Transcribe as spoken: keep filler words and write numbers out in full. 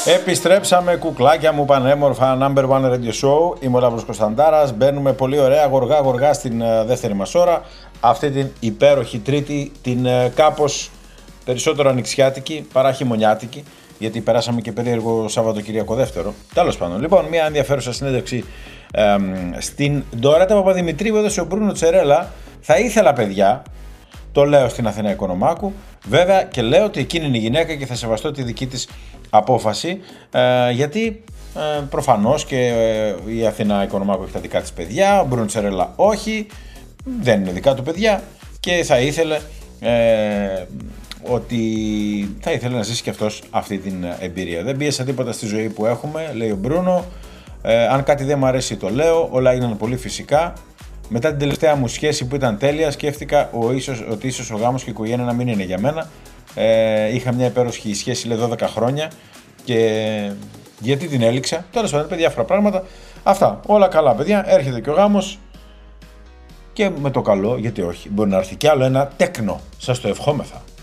Επιστρέψαμε, κουκλάκια μου πανέμορφα, number one radio show. Είμαι ο Λαύρος Κωνσταντάρας. Μπαίνουμε πολύ ωραία, γοργά γοργά στην uh, δεύτερη μας ώρα. Αυτή την υπέροχη τρίτη, την uh, κάπως περισσότερο ανοιξιάτικη παρά χειμωνιάτικη, γιατί περάσαμε και περίεργο Σαββατοκυριακό δεύτερο. Τέλος πάντων, λοιπόν, μια ενδιαφέρουσα συνέντευξη ε, στην Ντορέτα Παπαδημητρίου, έδωσε ο Μπρούνο Τσερέλα. Θα ήθελα, παιδιά, το λέω στην Αθηνά Οικονομάκου, βέβαια, και λέω ότι εκείνη είναι η γυναίκα και θα σεβαστώ τη δική της απόφαση, ε, γιατί ε, προφανώς και ε, η Αθηνά Οικονομάκου έχει τα δικά της παιδιά, ο Μπρούνο Τσερέλα όχι, δεν είναι δικά του παιδιά και θα ήθελε ε, ότι θα ήθελε να ζήσει και αυτός αυτή την εμπειρία. Δεν πίεσα τίποτα στη ζωή που έχουμε, λέει ο Μπρούνο. Ε, αν κάτι δεν μου αρέσει το λέω, όλα έγιναν πολύ φυσικά. Μετά την τελευταία μου σχέση που ήταν τέλεια, σκέφτηκα ο ίσως, ότι ίσως ο γάμος και η οικογένεια να μην είναι για μένα. Ε, είχα μια υπέροχη σχέση, λέει, δώδεκα χρόνια και γιατί την έληξα. Τέλος πάντων, παιδιά, διάφορα πράγματα. Αυτά, όλα καλά, παιδιά. Έρχεται και ο γάμος και με το καλό, γιατί όχι, μπορεί να έρθει κι άλλο ένα τέκνο. Σας το ευχόμεθα.